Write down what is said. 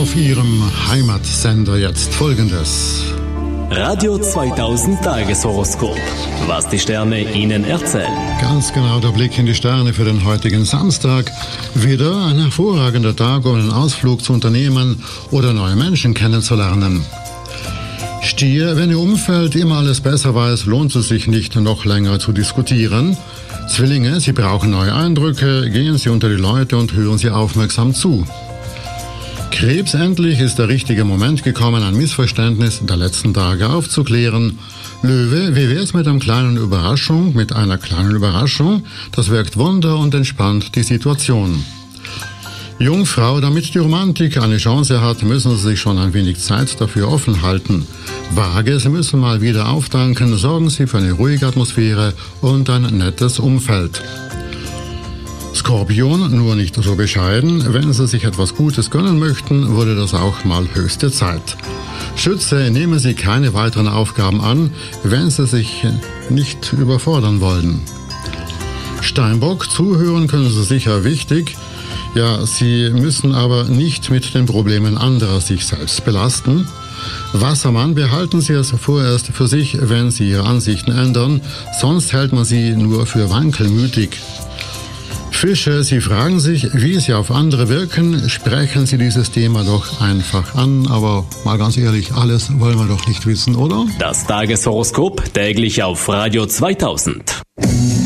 Auf Ihrem Heimatsender jetzt Folgendes. Radio 2000 Tageshoroskop. Was die Sterne Ihnen erzählen. Ganz genau der Blick in die Sterne für den heutigen Samstag. Wieder ein hervorragender Tag, um einen Ausflug zu unternehmen oder neue Menschen kennenzulernen. Stier, wenn Ihr Umfeld immer alles besser weiß, lohnt es sich nicht, noch länger zu diskutieren. Zwillinge, Sie brauchen neue Eindrücke, gehen Sie unter die Leute und hören Sie aufmerksam zu. Krebs, endlich ist der richtige Moment gekommen, ein Missverständnis der letzten Tage aufzuklären. Löwe, wie wär's mit einer kleinen Überraschung? Das wirkt Wunder und entspannt die Situation. Jungfrau, damit die Romantik eine Chance hat, müssen Sie sich schon ein wenig Zeit dafür offen halten. Waage, Sie müssen mal wieder auftanken, sorgen Sie für eine ruhige Atmosphäre und ein nettes Umfeld. Skorpion, nur nicht so bescheiden. Wenn Sie sich etwas Gutes gönnen möchten, wurde das auch mal höchste Zeit. Schütze, nehmen Sie keine weiteren Aufgaben an, wenn Sie sich nicht überfordern wollen. Steinbock, zuhören können Sie sicher wichtig. Ja, Sie müssen aber nicht mit den Problemen anderer sich selbst belasten. Wassermann, behalten Sie es vorerst für sich, wenn Sie Ihre Ansichten ändern, sonst hält man Sie nur für wankelmütig. Fische, Sie fragen sich, wie Sie auf andere wirken, sprechen Sie dieses Thema doch einfach an, aber mal ganz ehrlich, alles wollen wir doch nicht wissen, oder? Das Tageshoroskop täglich auf Radio 2000.